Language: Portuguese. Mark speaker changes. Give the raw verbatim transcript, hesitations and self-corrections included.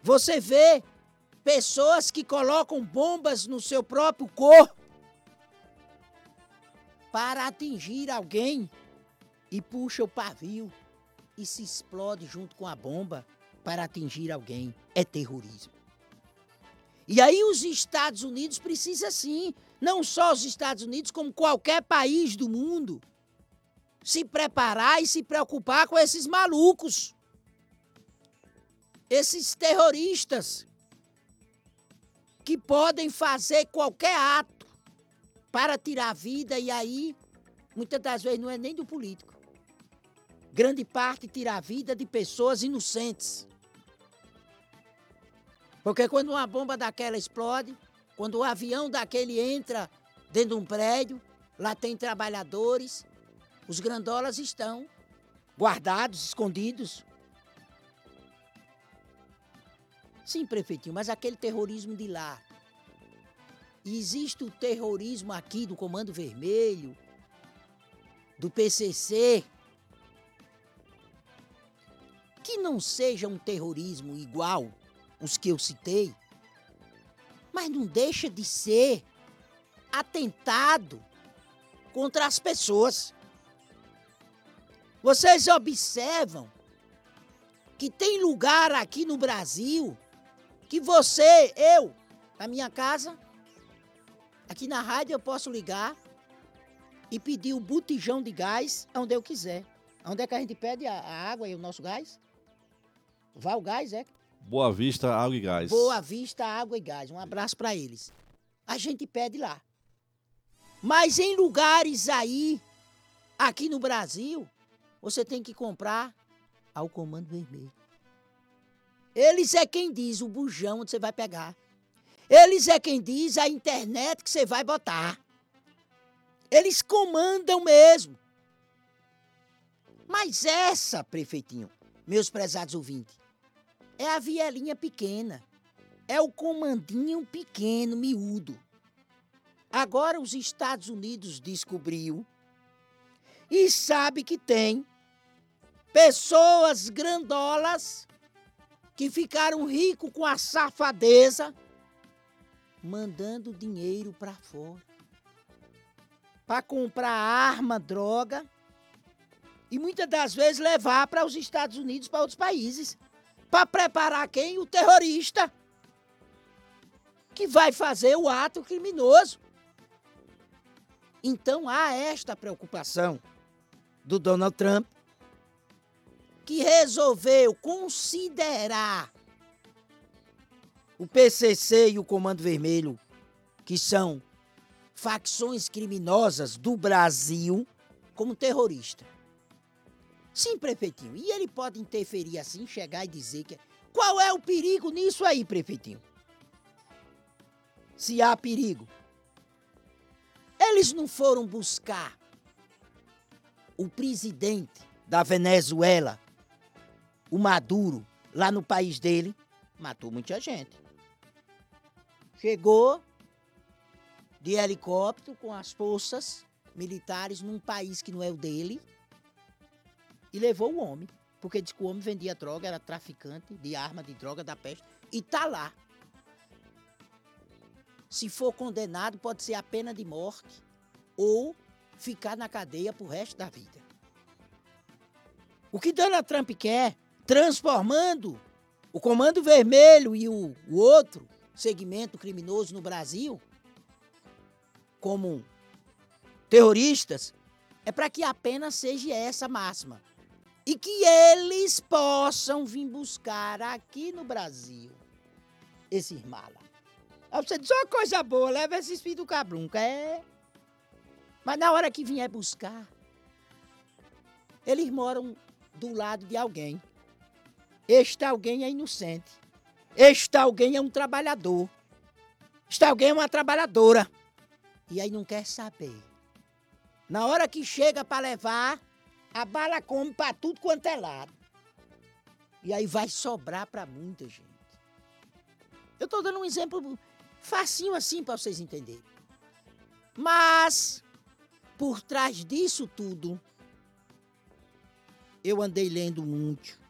Speaker 1: Você vê pessoas que colocam bombas no seu próprio corpo para atingir alguém e puxa o pavio e se explode junto com a bomba para atingir alguém. É terrorismo. E aí os Estados Unidos precisam sim, não só os Estados Unidos, como qualquer país do mundo, se preparar e se preocupar com esses malucos, esses terroristas que podem fazer qualquer ato para tirar a vida, e aí, muitas das vezes, não é nem do político. Grande parte tira a vida de pessoas inocentes. Porque quando uma bomba daquela explode, quando o avião daquele entra dentro de um prédio, lá tem trabalhadores, os grandolas estão guardados, escondidos. Sim, prefeitinho, mas aquele terrorismo de lá. E existe o terrorismo aqui do Comando Vermelho, do P C C, que não seja um terrorismo igual os que eu citei, mas não deixa de ser atentado contra as pessoas. Vocês observam que tem lugar aqui no Brasil que você, eu, na minha casa, aqui na rádio eu posso ligar e pedir o botijão de gás onde eu quiser. Onde é que a gente pede a, a água e o nosso gás? Vai o gás, é?
Speaker 2: Boa Vista, Água e Gás.
Speaker 1: Boa Vista, Água e Gás. Um abraço para eles. A gente pede lá. Mas em lugares aí, aqui no Brasil, você tem que comprar ao Comando Vermelho. Eles é quem diz o bujão onde você vai pegar. Eles é quem diz a internet que você vai botar. Eles comandam mesmo. Mas essa, prefeitinho, meus prezados ouvintes, é a vielinha pequena. É o comandinho pequeno, miúdo. Agora os Estados Unidos descobriu e sabe que tem pessoas grandolas que ficaram ricos com a safadeza, mandando dinheiro para fora, para comprar arma, droga, e muitas das vezes levar para os Estados Unidos, para outros países, para preparar quem? O terrorista, que vai fazer o ato criminoso. Então há esta preocupação do Donald Trump, que resolveu considerar o P C C e o Comando Vermelho, que são facções criminosas do Brasil, como terrorista. Sim, prefeitinho. E ele pode interferir assim, chegar e dizer que... Qual é o perigo nisso aí, prefeitinho? Se há perigo. Eles não foram buscar o presidente da Venezuela, o Maduro, lá no país dele, matou muita gente. Chegou de helicóptero com as forças militares num país que não é o dele e levou o homem, porque disse que o homem vendia droga, era traficante de arma, de droga, da peste, e tá lá. Se for condenado, pode ser a pena de morte ou ficar na cadeia pro resto da vida. O que Donald Trump quer, transformando o Comando Vermelho e o, o outro segmento criminoso no Brasil como terroristas, é para que a pena seja essa máxima. E que eles possam vir buscar aqui no Brasil esses malas. Aí você diz, uma coisa boa, leva esses filhos do cabrunca, é. Mas na hora que vier buscar, eles moram do lado de alguém. Este alguém é inocente. Este alguém é um trabalhador. Este alguém é uma trabalhadora. E aí não quer saber. Na hora que chega para levar, a bala come para tudo quanto é lado. E aí vai sobrar para muita gente. Eu estou dando um exemplo facinho assim para vocês entenderem. Mas, por trás disso tudo, eu andei lendo muito.